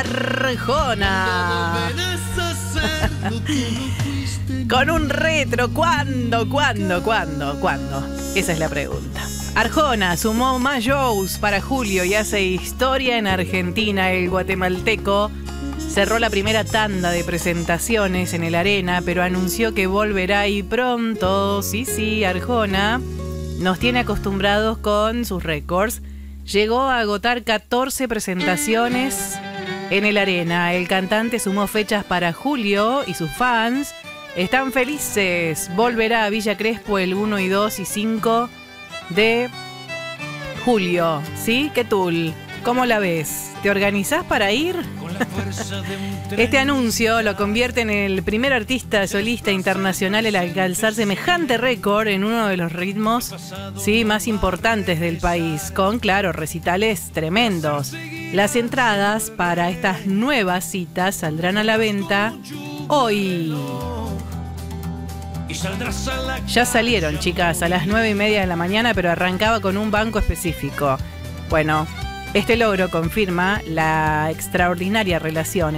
Arjona. Con un retro, ¿cuándo? Esa es la pregunta. Arjona sumó más shows para julio y hace historia en Argentina. El guatemalteco cerró la primera tanda de presentaciones en el Arena, pero anunció que volverá y pronto. Sí, Arjona nos tiene acostumbrados con sus récords. Llegó a agotar 14 presentaciones en el Arena. El cantante sumó fechas para julio y sus fans están felices. Volverá a Villa Crespo el 1, 2 y 5 de julio. ¿Sí? ¿Qué tul? ¿Cómo la ves? ¿Te organizás para ir? Este anuncio lo convierte en el primer artista solista internacional en alcanzar semejante récord en uno de los ritmos, sí, más importantes del país, con, claro, recitales tremendos. Las entradas para estas nuevas citas saldrán a la venta hoy. Ya salieron, chicas, a las 9:30 de la mañana, pero arrancaba con un banco específico. Bueno, este logro confirma la extraordinaria relación